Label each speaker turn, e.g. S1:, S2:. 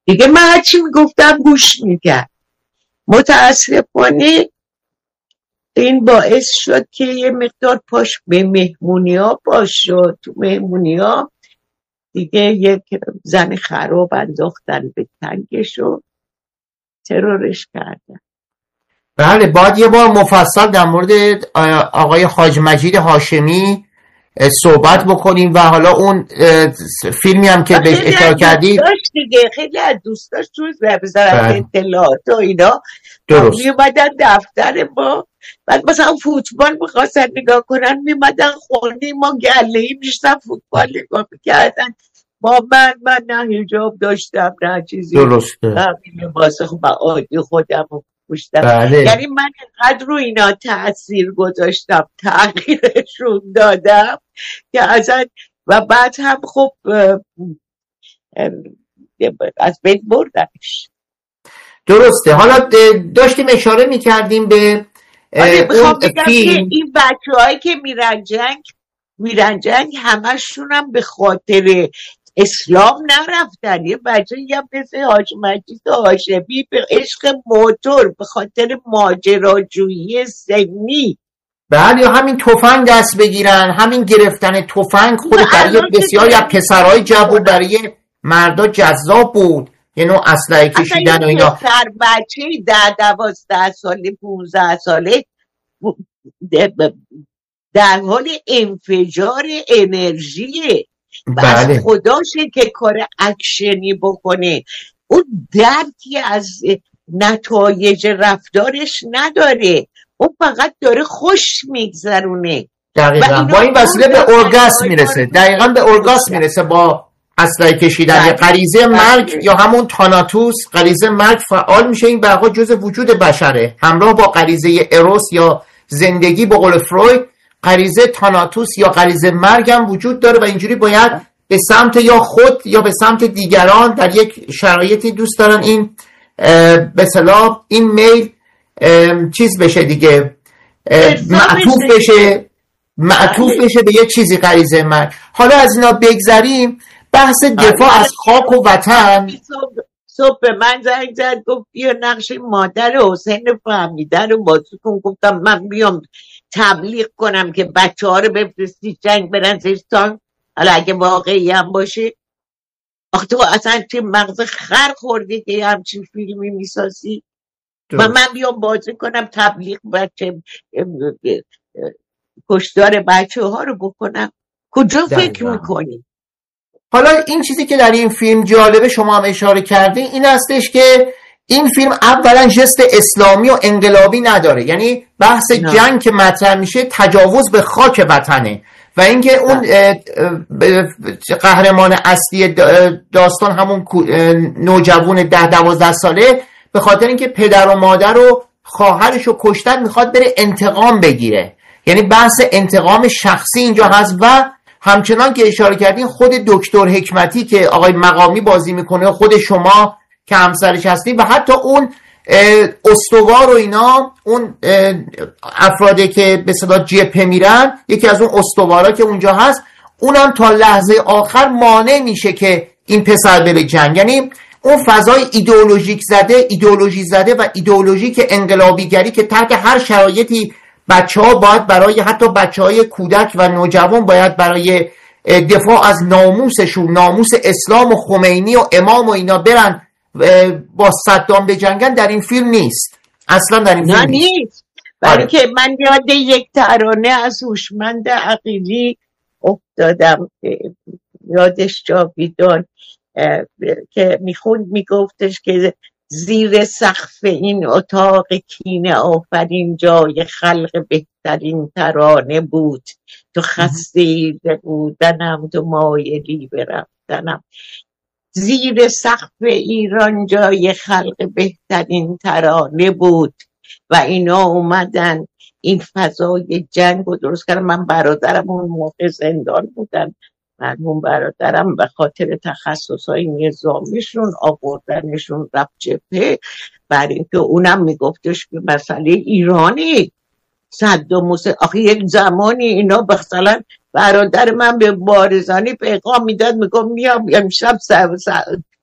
S1: دیگه من هرچی میگفتم گوش میکرد. متاسفانه این باعث شد که یه مقدار پاش به مهمونی ها باز شد. تو مهمونی ها دیگه یک زن خراب انداختن به تنگش و ترورش کردن.
S2: بله، باید یه بار مفصل در مورد آقای حاج مجید هاشمی صحبت بکنیم و حالا اون فیلمی هم که بهش اشاره کردی
S1: دیگه خیلی از دوستاش توی وزارت اطلاعات و اینا
S2: درست
S1: میومدن دفتر ما، بعد مثلا فوتبال میخواستن نگاه کنن میمدن خونه ما گله‌ای میشتن فوتبال نگاه میکردن. من نه حجاب داشتم نه چیزی،
S2: درسته،
S1: لباس عادی خودم رو پوشتم.
S2: بله.
S1: یعنی من اینقدر رو اینا تأثیر گذاشتم، تغییرشون دادم که اصلا، و بعد هم خب از بین بردنش.
S2: درسته. حالا داشتیم اشاره میکردیم به
S1: اون فیلم. این بچه‌هایی که میرن جنگ همشون هم به خاطر اسلام نرفتن. یه بچه یه مثل حاج مجید هاشمی به عشق موتور، به خاطر ماجراجویی سنی،
S2: بله، یا همین تفنگ دست بگیرن، همین گرفتن تفنگ خود برای بسیاری از پسرهای جوون برای مردا جذاب بود، یه نوع اسلحه کشیدن و اینا.
S1: پسر بچه‌ای 12 ساله 15 ساله در حال انفجار انرژیه.
S2: بله.
S1: از خداشه که کار اکشنی بکنه، اون درکی از نتایج رفتارش نداره، اون فقط داره خوش میگذرونه.
S2: دقیقاً با این وسیله به ارگاسم میرسه. دقیقاً به ارگاسم میرسه با اسلحه کشیدن. غریزه مرگ یا همون تاناتوس، غریزه مرگ فعال میشه. این برقا جز وجود بشره، همراه با غریزه اروس یا زندگی به قول فروید، غریزه تاناتوس یا غریزه مرگ هم وجود داره و اینجوری باید به سمت یا خود یا به سمت دیگران در یک شرایطی دوست دارن این به اصطلاح این میل چیز بشه دیگه، معطوف بشه به یه چیزی غریزه مرگ. حالا از اینا بگذریم، بحث دفاع از خاک و وطن.
S1: صبح به من زنگ زد گفت بیا نقش مادر حسین فهمیده رو بازی کن. گفتم من بیام تبلیغ کنم که بچه ها رو بفرستی جنگ برن زیستان؟ حالا اگه واقعی هم باشه، آخه تو اصلا چه مغز خر خوردی که همچین فیلمی میسازی؟ و من بیام بازی کنم تبلیغ بچه کشتار بچه ها رو بکنم؟ کجا فکر میکنی؟
S2: حالا این چیزی که در این فیلم جالبه، شما هم اشاره کردین، این هستش که این فیلم اولا جست اسلامی و انقلابی نداره. یعنی بحث جنگ که مطرح میشه تجاوز به خاک وطنه و اینکه اون قهرمان اصلی داستان همون نوجوان 10-12 ساله به خاطر اینکه پدر و مادر و خواهرش رو کشتن میخواد بره انتقام بگیره. یعنی بحث انتقام شخصی اینجا هست و همچنان که اشاره کردین خود دکتر حکمتی که آقای مقامی بازی میکنه، خود شما که همسرش هستین و حتی اون استوار و اینا، اون افرادی که به صدا جبهه میرن، یکی از اون استوارا که اونجا هست، اونم تا لحظه آخر مانع میشه که این پسر بره جنگ. یعنی اون فضای ایدئولوژی زده و ایدئولوژیک انقلابیگری که تحت هر شرایطی بچه‌ها باید برای حتی بچه‌های کودک و نوجوان باید برای دفاع از ناموسشون، ناموس اسلام و خمینی و امام و اینا برن با صدام بجنگن، در این فیلم نیست. اصلا در این فیلم نیست.
S1: برای که من یاد یک ترانه از هوشمند عقیلی افتادم، یادش جاویدان، که میگفتش که زیر سقف این اتاق کینه آفرین جای خلق بهترین ترانه بود، تو خسته بودنم تو مایلی برفتنم. زیر سقف ایران جای خلق بهترین ترانه بود و اینا اومدن این فضای جنگ رو درست کردن. من برادرم اون موقع زندان بودن، مرحوم برادرم به خاطر تخصصهای نظامیشون آوردنشون رفت جبهه، برای اینکه اونم میگفتش که مسئله ایرانی صدام حسین. آخه یک زمانی اینا مثلا برادر من به بارزانی پیغام میداد، میگم میام امشب